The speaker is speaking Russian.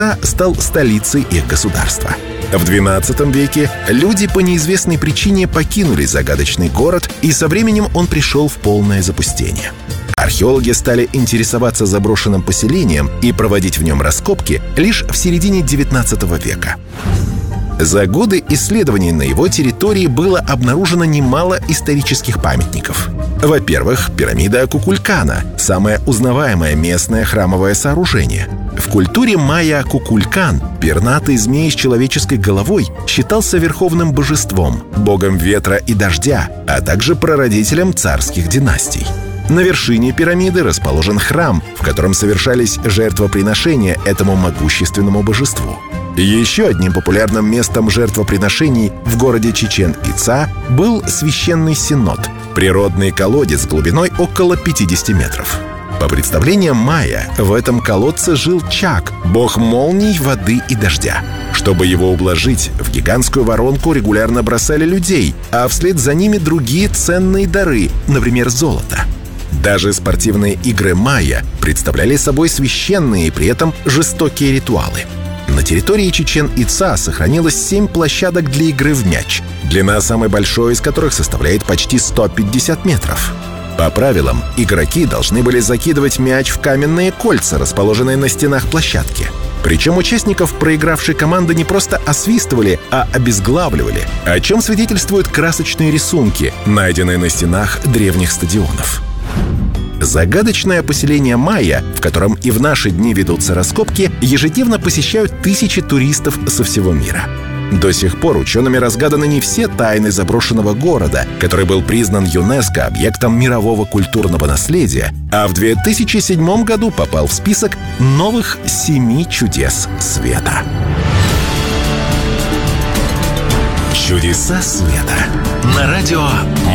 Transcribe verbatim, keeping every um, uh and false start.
стал столицей их государства. В двенадцатом веке люди по неизвестной причине покинули загадочный город, и со временем он пришел в полное запустение. Археологи стали интересоваться заброшенным поселением и проводить в нем раскопки лишь в середине девятнадцатого века. За годы исследований на его территории было обнаружено немало исторических памятников. Во-первых, пирамида Кукулькана – самое узнаваемое местное храмовое сооружение. В культуре майя Кукулькан пернатый змей с человеческой головой считался верховным божеством, богом ветра и дождя, а также прародителем царских династий. На вершине пирамиды расположен храм, в котором совершались жертвоприношения этому могущественному божеству. Еще одним популярным местом жертвоприношений в городе Чичен-Ица был священный синод – природный колодец глубиной около пятидесяти метров. По представлениям майя, в этом колодце жил Чак, бог молний, воды и дождя. Чтобы его ублажить, в гигантскую воронку регулярно бросали людей, а вслед за ними другие ценные дары, например, золото. Даже спортивные игры майя представляли собой священные и при этом жестокие ритуалы. На территории Чичен-Ица сохранилось семь площадок для игры в мяч, длина самой большой из которых составляет почти сто пятьдесят метров. По правилам, игроки должны были закидывать мяч в каменные кольца, расположенные на стенах площадки. Причем участников проигравшей команды не просто освистывали, а обезглавливали, о чем свидетельствуют красочные рисунки, найденные на стенах древних стадионов. Загадочное поселение майя, в котором и в наши дни ведутся раскопки, ежедневно посещают тысячи туристов со всего мира. До сих пор учеными разгаданы не все тайны заброшенного города, который был признан ЮНЕСКО объектом мирового культурного наследия, а в две тысячи седьмом году попал в список новых семи чудес света. Чудеса света на радио